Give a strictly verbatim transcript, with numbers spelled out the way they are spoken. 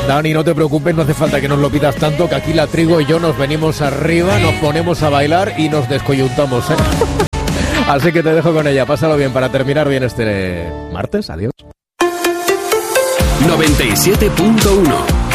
Dani, no te preocupes, no hace falta que nos lo pidas tanto, que aquí la Trigo y yo nos venimos arriba, nos ponemos a bailar y nos descoyuntamos, ¿eh? Así que te dejo con ella, pásalo bien para terminar bien este martes, adiós. noventa y siete punto uno